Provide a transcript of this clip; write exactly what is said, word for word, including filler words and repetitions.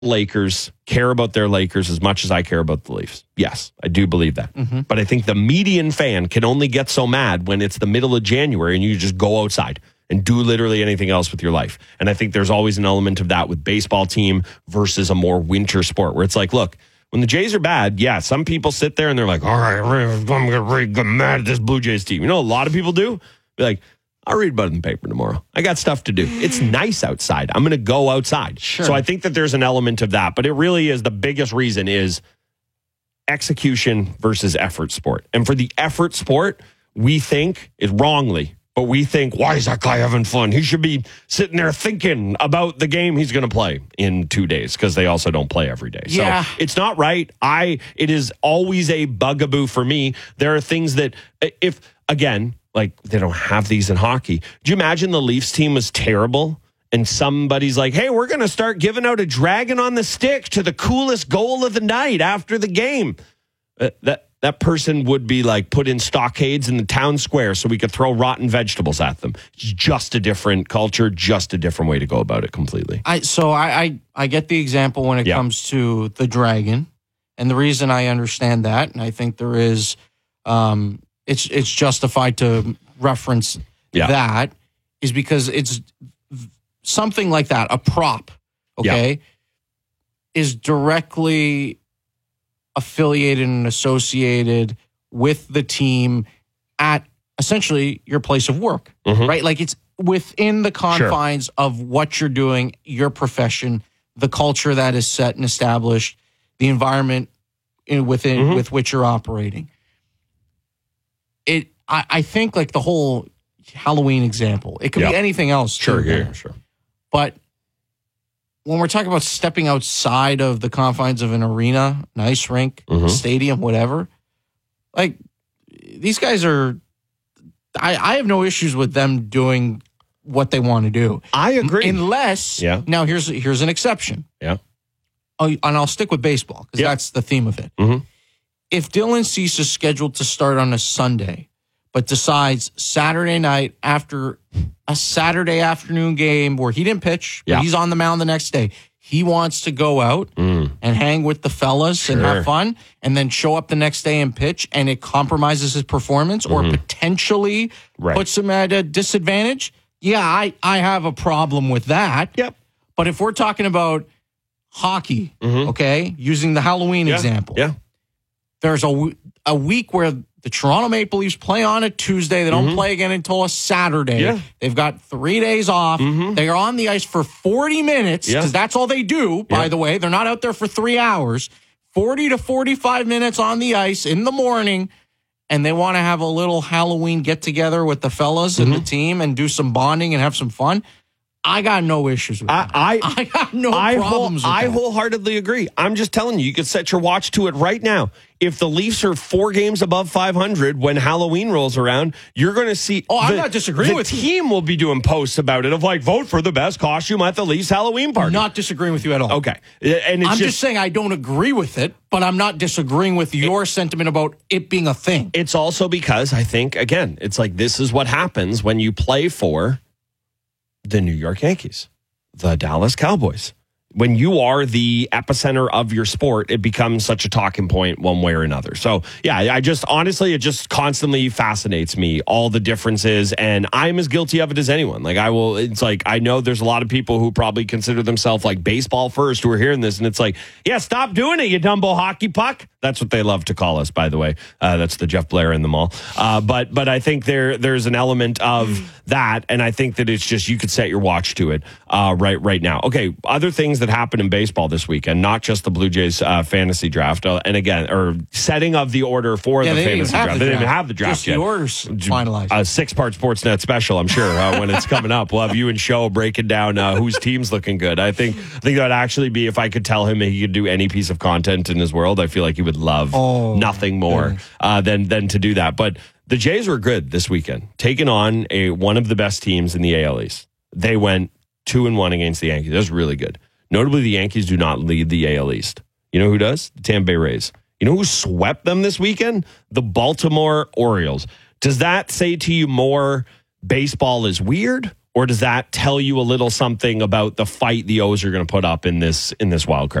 Lakers care about their Lakers as much as I care about the Leafs. Yes, I do believe that. Mm-hmm. But I think the median fan can only get so mad when it's the middle of January and you just go outside and do literally anything else with your life. And I think there's always an element of that with baseball team versus a more winter sport where it's like, look, when the Jays are bad, yeah, some people sit there and they're like, all right, I'm going to get mad at this Blue Jays team. You know, a lot of people do. Be like, I'll read about it in the paper tomorrow. I got stuff to do. It's nice outside. I'm going to go outside. Sure. So I think that there's an element of that, but it really is the biggest reason is execution versus effort sport. And for the effort sport, we think is wrongly, but we think, why is that guy having fun? He should be sitting there thinking about the game he's going to play in two days because they also don't play every day. Yeah. So it's not right. I, it is always a bugaboo for me. There are things that if, again, like, they don't have these in hockey. Do you imagine the Leafs team was terrible and somebody's like, hey, we're going to start giving out a dragon on the stick to the coolest goal of the night after the game? Uh, that that person would be, like, put in stockades in the town square so we could throw rotten vegetables at them. It's just a different culture, just a different way to go about it completely. I So I, I, I get the example when it yeah. comes to the dragon. And the reason I understand that, and I think there is... Um, It's it's justified to reference yeah. that is because it's something like that, a prop, okay, yeah. is directly affiliated and associated with the team at essentially your place of work, mm-hmm. right? Like it's within the confines sure. of what you're doing, your profession, the culture that is set and established, the environment in, within mm-hmm. with which you're operating. It, I, I think, like the whole Halloween example, it could yeah. be anything else. Sure, too, yeah, sure. But when we're talking about stepping outside of the confines of an arena, an ice rink, mm-hmm. stadium, whatever, like these guys are, I, I have no issues with them doing what they want to do. I agree. Unless, yeah. now here's here's an exception. Yeah. Oh, and I'll stick with baseball because yeah. that's the theme of it. Mm-hmm. If Dylan Cease is scheduled to start on a Sunday, but decides Saturday night after a Saturday afternoon game where he didn't pitch, yeah. but he's on the mound the next day, he wants to go out mm. and hang with the fellas sure. and have fun and then show up the next day and pitch and it compromises his performance mm-hmm. or potentially right. puts him at a disadvantage, yeah, I, I have a problem with that. Yep. But if we're talking about hockey, mm-hmm. okay, using the Halloween yeah. example, yeah. there's a, a week where the Toronto Maple Leafs play on a Tuesday. They don't mm-hmm. play again until a Saturday. Yeah. They've got three days off. Mm-hmm. They are on the ice for forty minutes because yeah. that's all they do, by yeah. the way. They're not out there for three hours. forty to forty-five minutes on the ice in the morning, and they want to have a little Halloween get-together with the fellas mm-hmm. and the team and do some bonding and have some fun. I got no issues with I, that. I, I got no I problems whole, with I that. wholeheartedly agree. I'm just telling you, you could set your watch to it right now. If the Leafs are four games above five hundred when Halloween rolls around, you're going to see... Oh, I'm the, not disagreeing with you. The team will be doing posts about it of like, vote for the best costume at the Leafs Halloween party. I'm not disagreeing with you at all. Okay. And it's I'm just, just saying I don't agree with it, but I'm not disagreeing with your it, sentiment about it being a thing. It's also because I think, again, it's like this is what happens when you play for the New York Yankees, the Dallas Cowboys. When you are the epicenter of your sport, it becomes such a talking point one way or another. So, yeah, I just, honestly, it just constantly fascinates me, all the differences, and I'm as guilty of it as anyone. Like, I will, it's like, I know there's a lot of people who probably consider themselves like baseball first who are hearing this, and it's like, yeah, stop doing it, you Dumbo hockey puck. That's what they love to call us, by the way. Uh, that's the Jeff Blair in them all. Uh, but but I think there there's an element of that, and I think that it's just you could set your watch to it uh, right right now. Okay, other things that happened in baseball this weekend, not just the Blue Jays uh, fantasy draft, uh, and again, or setting of the order for yeah, the they fantasy draft. The they draft. didn't even have the draft just yet. The orders finalized. A six-part Sportsnet special, I'm sure, uh, when it's coming up. We'll have you and Show breaking down uh, whose team's looking good. I think I think that'd actually be, if I could tell him he could do any piece of content in his world, I feel like he would love oh. nothing more uh, than than to do that. But the Jays were good this weekend, taking on a one of the best teams in the A L East. They went two and one against the Yankees. That was really good. Notably, the Yankees do not lead the A L East. You know who does? The Tampa Bay Rays. You know who swept them this weekend? The Baltimore Orioles. Does that say to you more baseball is weird, Or does that tell you a little something about the fight the O's are going to put up in this in this wild card?